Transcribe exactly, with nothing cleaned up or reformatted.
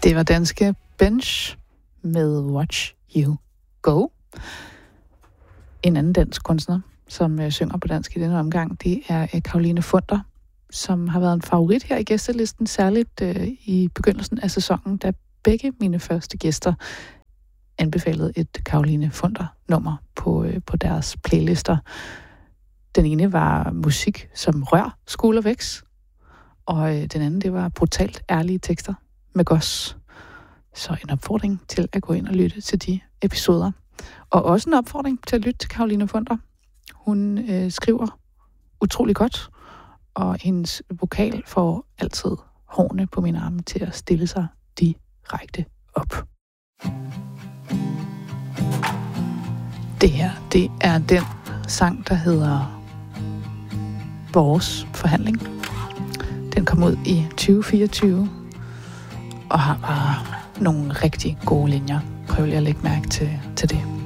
Det var danske Bench med Watch You Go. En anden dansk kunstner, som øh, synger på dansk i denne omgang, det er øh, Caroline Funder, som har været en favorit her i gæstelisten, særligt øh, i begyndelsen af sæsonen, da begge mine første gæster anbefalede et Caroline Funder-nummer på, øh, på deres playlister. Den ene var musik, som rør skuldervæks, og øh, den anden, det var brutalt ærlige tekster med gods. Så en opfordring til at gå ind og lytte til de episoder. Og også en opfordring til at lytte til Caroline Funder. Hun øh, skriver utrolig godt, og hendes vokal får altid hårene på mine arme til at stille sig direkte op. Det her, det er den sang, der hedder Vores Forhandling. Den kom ud i tyve fireogtyve og har bare nogle rigtig gode linjer. Prøv lige at lægge mærke til, til det.